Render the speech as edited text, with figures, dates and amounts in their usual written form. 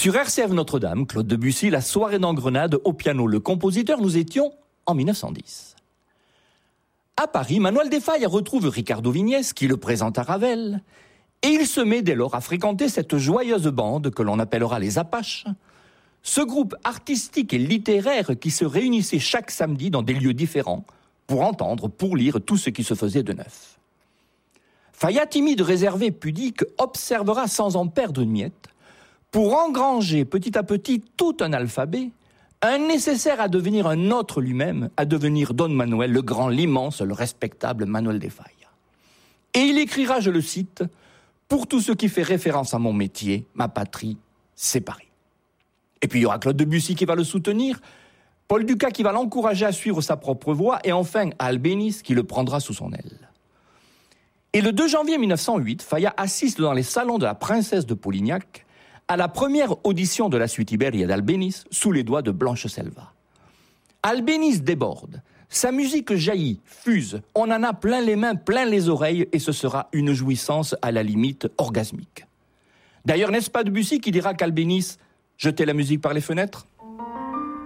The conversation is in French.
Sur RCF Notre-Dame, Claude Debussy, la soirée d'Engrenade au piano. Le compositeur, nous étions en 1910. À Paris, Manuel de Falla retrouve Ricardo Vignès, qui le présente à Ravel, et il se met dès lors à fréquenter cette joyeuse bande que l'on appellera les Apaches, ce groupe artistique et littéraire qui se réunissait chaque samedi dans des lieux différents pour entendre, pour lire tout ce qui se faisait de neuf. Falla, timide, réservé, pudique, observera sans en perdre une miette, pour engranger petit à petit tout un alphabet, un nécessaire à devenir un autre lui-même, à devenir Don Manuel, le grand, l'immense, le respectable Manuel de Falla. Et il écrira, je le cite, « Pour tout ce qui fait référence à mon métier, ma patrie, c'est Paris ». Et puis il y aura Claude Debussy qui va le soutenir, Paul Dukas qui va l'encourager à suivre sa propre voie, et enfin Albéniz qui le prendra sous son aile. Et le 2 janvier 1908, Falla assiste dans les salons de la princesse de Polignac à la première audition de la suite Iberia d'Albéniz sous les doigts de Blanche Selva. Albéniz déborde, sa musique jaillit, fuse, on en a plein les mains, plein les oreilles, et ce sera une jouissance à la limite orgasmique. D'ailleurs, n'est-ce pas Debussy qui dira qu'Albéniz jetait la musique par les fenêtres ?